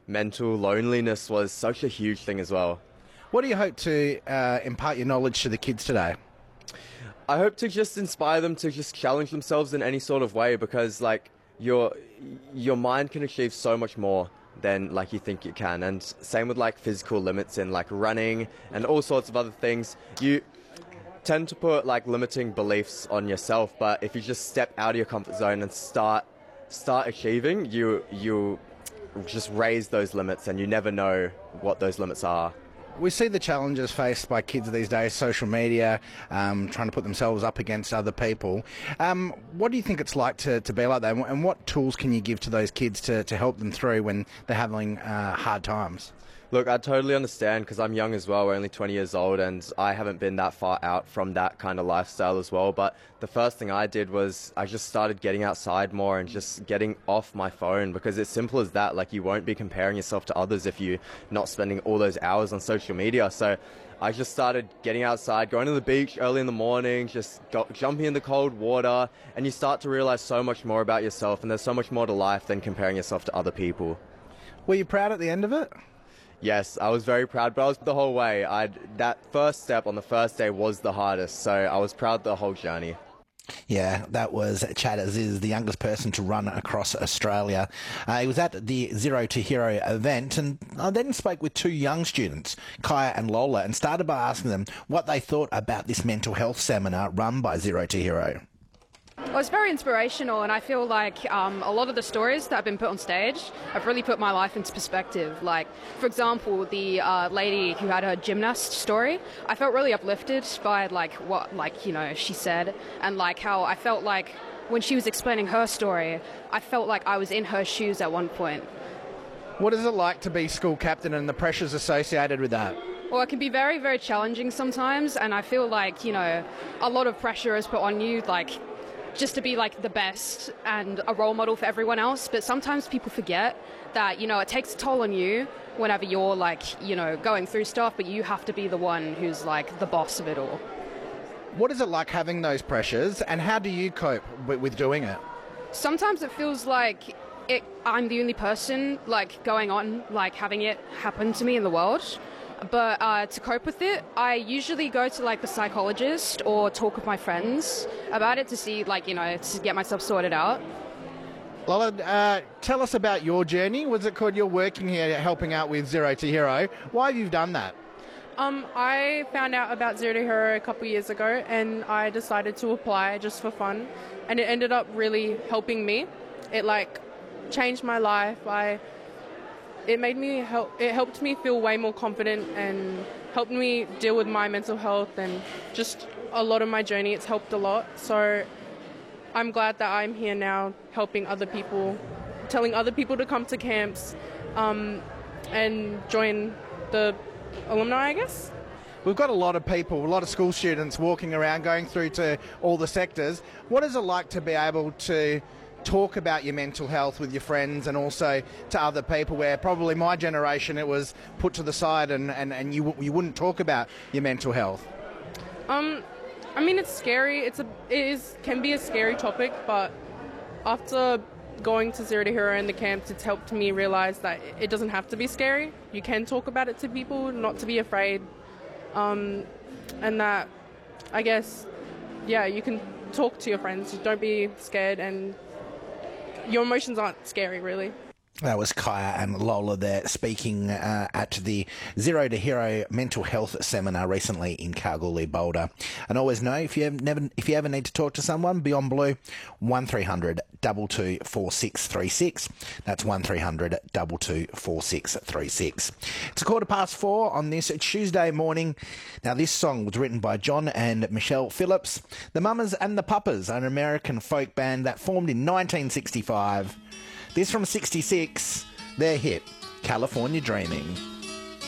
mental loneliness was such a huge thing as well. What do you hope to impart your knowledge to the kids today? I hope to just inspire them to just challenge themselves in any sort of way, because like your mind can achieve so much more than like you think you can. And same with like physical limits in like running and all sorts of other things. You tend to put like limiting beliefs on yourself, but if you just step out of your comfort zone and start achieving, you just raise those limits, and you never know what those limits are. We see the challenges faced by kids these days, social media, trying to put themselves up against other people. What do you think it's like to be like that, and what tools can you give to those kids to help them through when they're having hard times? Look, I totally understand, because I'm young as well. We're only 20 years old, and I haven't been that far out from that kind of lifestyle as well. But the first thing I did was I just started getting outside more and just getting off my phone, because it's simple as that. Like, you won't be comparing yourself to others if you're not spending all those hours on social media. So I just started getting outside, going to the beach early in the morning, just jumping in the cold water, and you start to realize so much more about yourself, and there's so much more to life than comparing yourself to other people. Were you proud at the end of it? Yes, I was very proud, but I was the whole way. That first step on the first day was the hardest, so I was proud the whole journey. Yeah, that was Chad Aziz, the youngest person to run across Australia. He was at the Zero to Hero event, and I then spoke with two young students, Kaya and Lola, and started by asking them what they thought about this mental health seminar run by Zero to Hero. Well, it's very inspirational, and I feel like a lot of the stories that have been put on stage have really put my life into perspective. Like, for example, the lady who had her gymnast story, I felt really uplifted by what she said, and like how I felt like when she was explaining her story, I felt like I was in her shoes at one point. What is it like to be school captain and the pressures associated with that? Well, it can be very, very challenging sometimes, and I feel like, a lot of pressure is put on you, like, just to be like the best and a role model for everyone else. But sometimes people forget that, it takes a toll on you whenever you're going through stuff, but you have to be the one who's like the boss of it all. What is it like having those pressures, and how do you cope with doing it? Sometimes it feels like I'm the only person going on, having it happen to me in the world. But to cope with it, I usually go to the psychologist or talk with my friends about it to see to get myself sorted out. Lola, tell us about your journey. Was it called, you're working here helping out with Zero to Hero. Why have you done that? I found out about Zero to Hero a couple years ago, and I decided to apply just for fun, and it ended up really helping me. It changed my life. It helped me feel way more confident and helped me deal with my mental health, and just a lot of my journey. It's helped a lot. So I'm glad that I'm here now helping other people, telling other people to come to camps and join the alumni, I guess. We've got a lot of people, a lot of school students walking around, going through to all the sectors. What is it like to be able to talk about your mental health with your friends and also to other people, where probably my generation it was put to the side and you wouldn't talk about your mental health? I mean, it's scary. It can be a scary topic, but after going to Zero to Hero in the camps, it's helped me realise that it doesn't have to be scary. You can talk about it to people, not to be afraid, and that, I guess, you can talk to your friends. Don't be scared, and your emotions aren't scary, really. That was Kaya and Lola there speaking at the Zero to Hero mental health seminar recently in Kalgoorlie, Boulder. And always know, if you ever need to talk to someone, Beyond Blue, 1300 22 4636. That's 1300 22 4636. It's 4:15 on this Tuesday morning. Now, this song was written by John and Michelle Phillips. The Mamas and the Papas are an American folk band that formed in 1965. This from 66, their hit, California Dreaming.